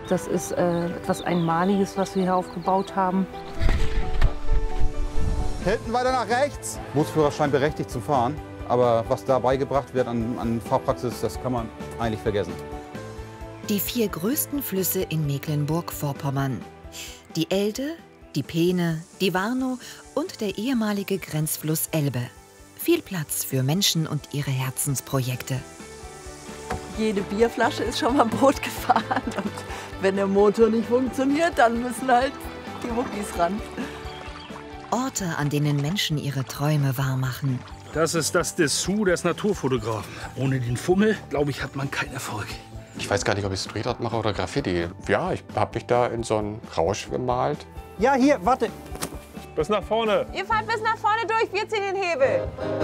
Das ist etwas Einmaliges, was wir hier aufgebaut haben. Hinten weiter nach rechts. Bootsführerschein berechtigt zum Fahren. Aber was da beigebracht wird an Fahrpraxis, das kann man eigentlich vergessen. Die 4 größten Flüsse in Mecklenburg-Vorpommern. Die Elde, die Peene, die Warnow und der ehemalige Grenzfluss Elbe. Viel Platz für Menschen und ihre Herzensprojekte. Jede Bierflasche ist schon mal Boot gefahren. Und wenn der Motor nicht funktioniert, dann müssen halt die Muckis ran. Orte, an denen Menschen ihre Träume wahrmachen. Das ist das Dessous des Naturfotografen. Ohne den Fummel, glaube ich, hat man keinen Erfolg. Ich weiß gar nicht, ob ich Street Art mache oder Graffiti. Ja, ich habe mich da in so einen Rausch gemalt. Ja, hier, warte. Bis nach vorne. Ihr fahrt bis nach vorne durch, wir ziehen den Hebel.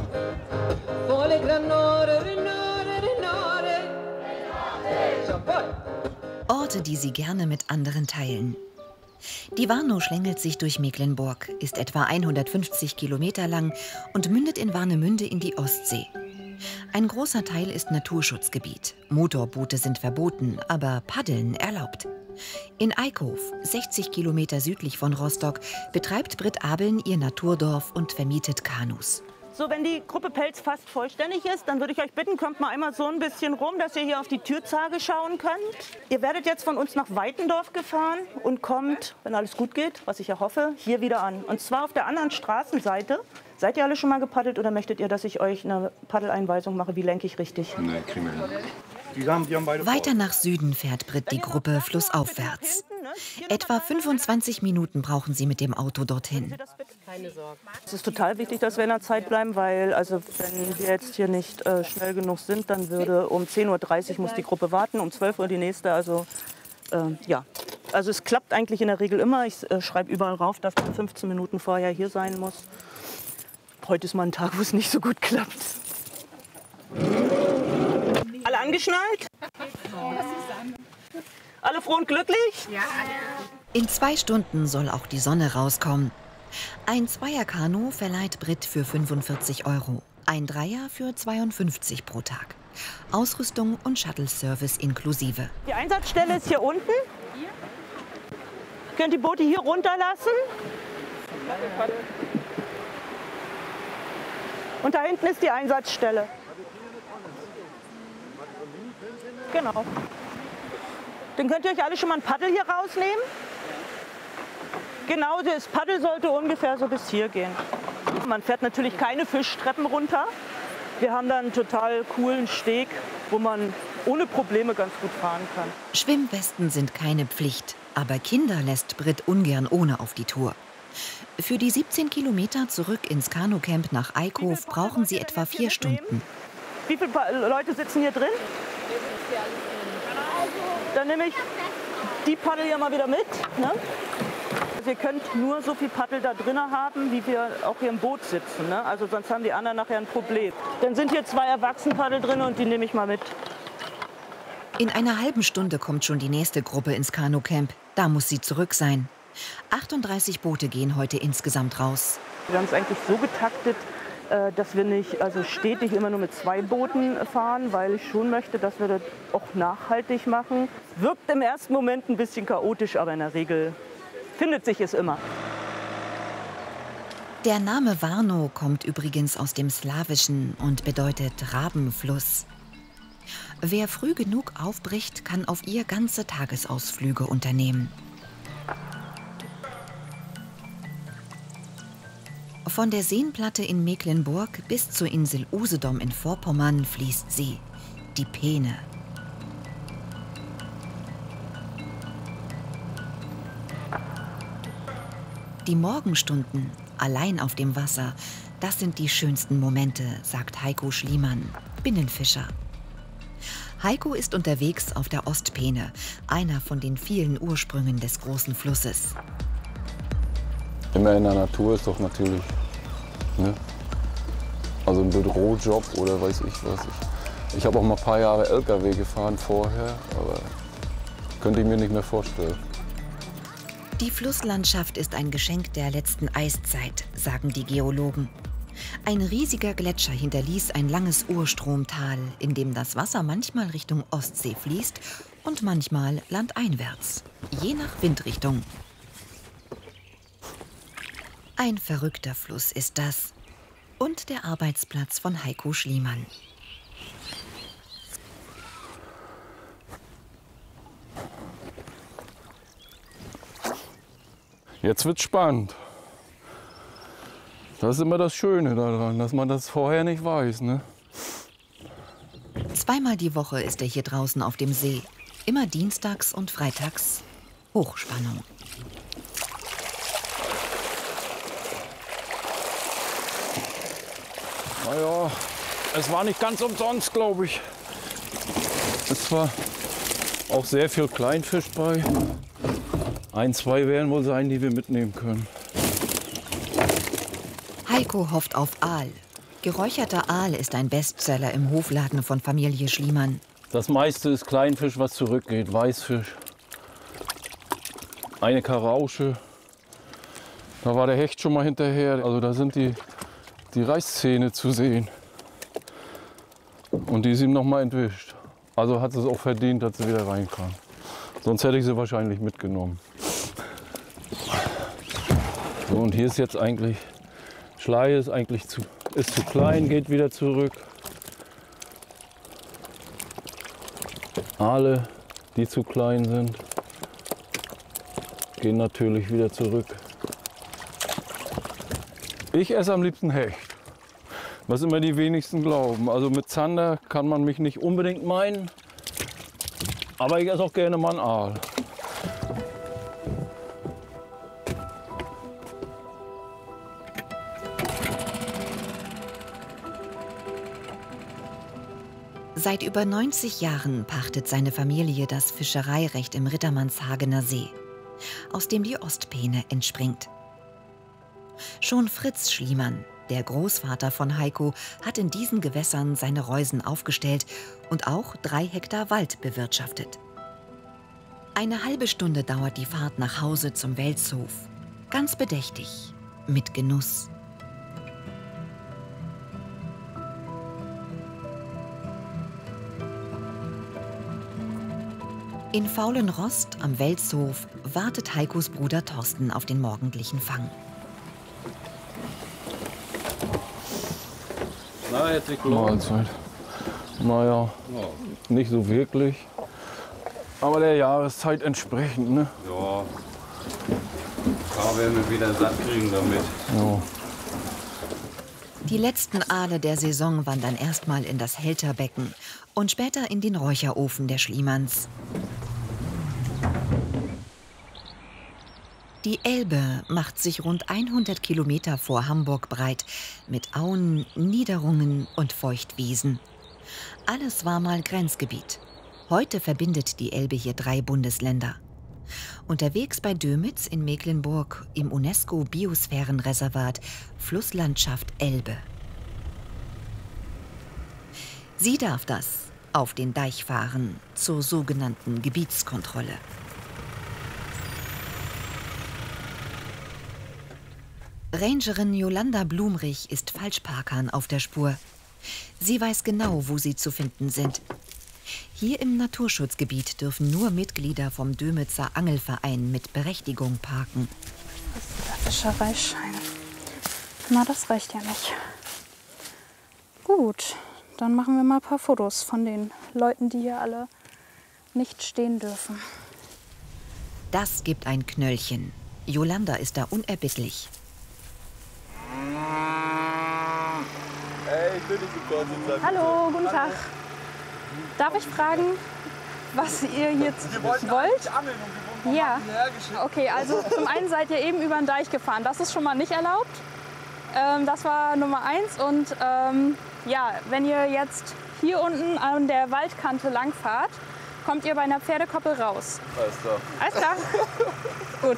Orte, die sie gerne mit anderen teilen. Die Warnow schlängelt sich durch Mecklenburg, ist etwa 150 Kilometer lang und mündet in Warnemünde in die Ostsee. Ein großer Teil ist Naturschutzgebiet. Motorboote sind verboten, aber Paddeln erlaubt. In Eickhof, 60 Kilometer südlich von Rostock, betreibt Britt Abeln ihr Naturdorf und vermietet Kanus. So, wenn die Gruppe Pelz fast vollständig ist, dann würde ich euch bitten, kommt mal einmal so ein bisschen rum, dass ihr hier auf die Türzage schauen könnt. Ihr werdet jetzt von uns nach Weitendorf gefahren und kommt, wenn alles gut geht, was ich ja hoffe, hier wieder an. Und zwar auf der anderen Straßenseite. Seid ihr alle schon mal gepaddelt oder möchtet ihr, dass ich euch eine Paddeleinweisung mache? Wie lenke ich richtig? Nee, kriegen wir hin. Weiter nach Süden fährt Britt die Gruppe flussaufwärts. Etwa 25 Minuten brauchen sie mit dem Auto dorthin. Es ist total wichtig, dass wir in der Zeit bleiben, weil also wenn wir jetzt hier nicht schnell genug sind, dann würde um 10:30 Uhr muss die Gruppe warten, um 12 Uhr die nächste. Also ja, also es klappt eigentlich in der Regel immer. Ich schreibe überall rauf, dass man 15 Minuten vorher hier sein muss. Heute ist mal ein Tag, wo es nicht so gut klappt. Alle angeschnallt? Alle froh und glücklich? Ja. In 2 Stunden soll auch die Sonne rauskommen. Ein Zweierkanu verleiht Britt für 45 €, ein Dreier für 52 pro Tag. Ausrüstung und Shuttle-Service inklusive. Die Einsatzstelle ist hier unten. Ihr könnt die Boote hier runterlassen. Und da hinten ist die Einsatzstelle. Genau. Dann könnt ihr euch alle schon mal ein Paddel hier rausnehmen. Genau, das Paddel sollte ungefähr so bis hier gehen. Man fährt natürlich keine Fischtreppen runter. Wir haben da einen total coolen Steg, wo man ohne Probleme ganz gut fahren kann. Schwimmwesten sind keine Pflicht, aber Kinder lässt Britt ungern ohne auf die Tour. Für die 17 Kilometer zurück ins Kanucamp nach Eickhof brauchen sie etwa 4 Stunden. Wie viele Leute sitzen hier drin? Dann nehme ich die Paddel hier mal wieder mit. Ne? Also ihr könnt nur so viel Paddel da drin haben, wie wir auch hier im Boot sitzen. Ne? Also sonst haben die anderen nachher ein Problem. Dann sind hier 2 Erwachsenenpaddel drin und die nehme ich mal mit. In einer halben Stunde kommt schon die nächste Gruppe ins Kanucamp. Da muss sie zurück sein. 38 Boote gehen heute insgesamt raus. Wir haben es eigentlich so getaktet, dass wir nicht stetig immer nur mit 2 Booten fahren, weil ich schon möchte, dass wir das auch nachhaltig machen. Wirkt im ersten Moment ein bisschen chaotisch, aber in der Regel findet sich es immer. Der Name Warnow kommt übrigens aus dem Slawischen und bedeutet Rabenfluss. Wer früh genug aufbricht, kann auf ihr ganze Tagesausflüge unternehmen. Von der Seenplatte in Mecklenburg bis zur Insel Usedom in Vorpommern fließt sie, die Peene. Die Morgenstunden, allein auf dem Wasser, das sind die schönsten Momente, sagt Heiko Schliemann, Binnenfischer. Heiko ist unterwegs auf der Ostpeene, einer von den vielen Ursprüngen des großen Flusses. Immer in der Natur ist doch natürlich, ne? Also ein Bürojob oder weiß ich was. Ich habe auch mal ein paar Jahre LKW gefahren vorher, aber könnte ich mir nicht mehr vorstellen. Die Flusslandschaft ist ein Geschenk der letzten Eiszeit, sagen die Geologen. Ein riesiger Gletscher hinterließ ein langes Urstromtal, in dem das Wasser manchmal Richtung Ostsee fließt und manchmal landeinwärts, je nach Windrichtung. Ein verrückter Fluss ist das und der Arbeitsplatz von Heiko Schliemann. Jetzt wird's spannend. Das ist immer das Schöne daran, dass man das vorher nicht weiß, ne? Zweimal die Woche ist er hier draußen auf dem See. Immer dienstags und freitags Hochspannung. Naja, es war nicht ganz umsonst, glaube ich. Es war auch sehr viel Kleinfisch bei. 1, 2 werden wohl sein, die wir mitnehmen können. Heiko hofft auf Aal. Geräucherter Aal ist ein Bestseller im Hofladen von Familie Schliemann. Das meiste ist Kleinfisch, was zurückgeht. Weißfisch, eine Karausche. Da war der Hecht schon mal hinterher. Also da sind die Reißzähne zu sehen. Und die ist ihm noch mal entwischt. Also hat es auch verdient, dass sie wieder reinkam. Sonst hätte ich sie wahrscheinlich mitgenommen. So, und hier ist jetzt eigentlich, Schleie ist eigentlich zu klein, geht wieder zurück. Aale, die zu klein sind, gehen natürlich wieder zurück. Ich esse am liebsten Hecht, was immer die wenigsten glauben. Also mit Zander kann man mich nicht unbedingt meinen, aber ich esse auch gerne mal einen Aal. Seit über 90 Jahren pachtet seine Familie das Fischereirecht im Rittermannshagener See, aus dem die Ostpeene entspringt. Schon Fritz Schliemann, der Großvater von Heiko, hat in diesen Gewässern seine Reusen aufgestellt und auch 3 Hektar Wald bewirtschaftet. Eine halbe Stunde dauert die Fahrt nach Hause zum Welzhof. Ganz bedächtig, mit Genuss. In Faulenrost am Welzhof wartet Heikos Bruder Thorsten auf den morgendlichen Fang. Na, jetzt die Mahlzeit. Naja, nicht so wirklich. Aber der Jahreszeit entsprechend, ne? Ja. Da werden wir wieder satt kriegen damit. Ja. Die letzten Aale der Saison wandern erstmal in das Hälterbecken und später in den Räucherofen der Schliemanns. Die Elbe macht sich rund 100 Kilometer vor Hamburg breit, mit Auen, Niederungen und Feuchtwiesen. Alles war mal Grenzgebiet. Heute verbindet die Elbe hier 3 Bundesländer. Unterwegs bei Dömitz in Mecklenburg im UNESCO-Biosphärenreservat Flusslandschaft Elbe. Sie darf das auf den Deich fahren zur sogenannten Gebietskontrolle. Rangerin Jolanda Blumrich ist Falschparkern auf der Spur. Sie weiß genau, wo sie zu finden sind. Hier im Naturschutzgebiet dürfen nur Mitglieder vom Dömitzer Angelverein mit Berechtigung parken. Das ist der Fischereischein. Na, das reicht ja nicht. Gut, dann machen wir mal ein paar Fotos von den Leuten, die hier alle nicht stehen dürfen. Das gibt ein Knöllchen. Jolanda ist da unerbittlich. Hey, ich bin nicht so kurz. Hallo, guten Tag. Darf ich fragen, was ihr jetzt wollt? Ja. Okay, also zum einen seid ihr eben über den Deich gefahren. Das ist schon mal nicht erlaubt. Das war Nummer 1. Und ja, wenn ihr jetzt hier unten an der Waldkante lang fahrt, kommt ihr bei einer Pferdekoppel raus. Alles klar. Alles klar? Gut.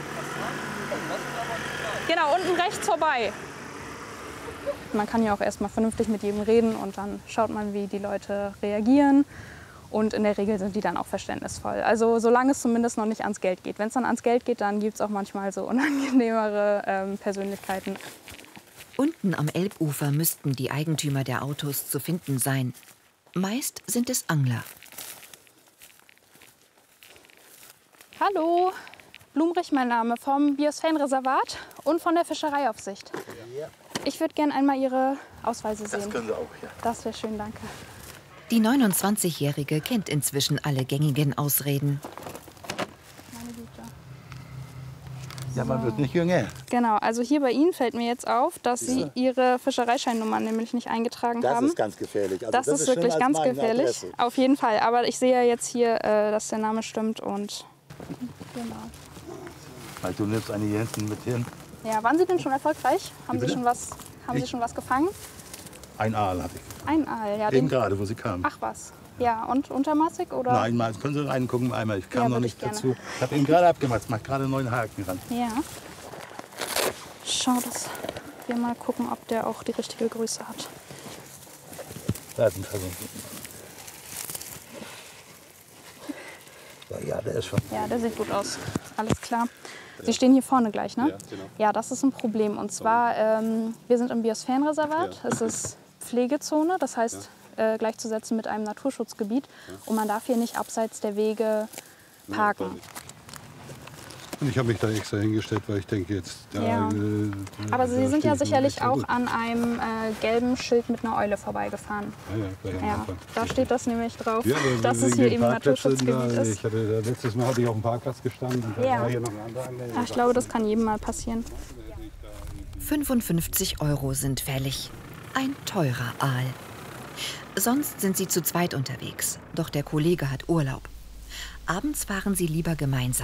Genau, unten rechts vorbei. Man kann ja auch erstmal vernünftig mit jedem reden und dann schaut man, wie die Leute reagieren. Und in der Regel sind die dann auch verständnisvoll. Also solange es zumindest noch nicht ans Geld geht. Wenn es dann ans Geld geht, dann gibt es auch manchmal so unangenehmere Persönlichkeiten. Unten am Elbufer müssten die Eigentümer der Autos zu finden sein. Meist sind es Angler. Hallo, Blumrich mein Name, vom Biosphärenreservat und von der Fischereiaufsicht. Ich würde gerne einmal Ihre Ausweise sehen. Das können Sie auch, ja. Das wäre schön, danke. Die 29-Jährige kennt inzwischen alle gängigen Ausreden. Meine Güte. Ja, man wird nicht jünger. Genau, also hier bei Ihnen fällt mir jetzt auf, dass Sie Ihre Fischereischeinnummer nämlich nicht eingetragen haben. Das ist ganz gefährlich. Also das ist wirklich schlimmer ganz als meine gefährlich. Adresse. Auf jeden Fall. Aber ich sehe ja jetzt hier, dass der Name stimmt und genau. Also, du nimmst eine Jensen mit hin. Ja, waren Sie denn schon erfolgreich? Haben Sie bitte? schon was gefangen? Ein Aal hatte ich. Ein Aal, ja. Eben gerade, wo sie kam. Ach was. Ja, und untermaßig oder? Nein, mal, können Sie reingucken einmal. Ich kam Ja, noch würde nicht ich gerne. dazu. Ich habe ihn gerade abgemacht. Ich mache gerade einen neuen Haken ran. Ja. Schau, dass wir mal gucken, ob der auch die richtige Größe hat. Da ist ein Versuch. Ja, der ist schon. Ja, der sieht gut aus. Alles klar. Sie stehen hier vorne gleich, ne? Ja, genau. Ja, das ist ein Problem. Und zwar, wir sind im Biosphärenreservat. Ja. Es ist Pflegezone, das heißt gleichzusetzen mit einem Naturschutzgebiet. Und man darf hier nicht abseits der Wege parken. Und ich habe mich da extra hingestellt, weil ich denke jetzt... Ja. Aber Sie sind ja sicherlich auch an einem gelben Schild mit einer Eule vorbeigefahren. Ja, da steht das nämlich drauf, Ja, dass es hier eben Naturschutzgebiet ist. Ich hatte, letztes Mal hatte ich auf dem Parkplatz gestanden und da Ja. war hier noch eine andere Anlage. Ach, ich glaube, das kann jedem mal passieren. 55 € sind fällig. Ein teurer Aal. Sonst sind sie zu zweit unterwegs, doch der Kollege hat Urlaub. Abends fahren sie lieber gemeinsam.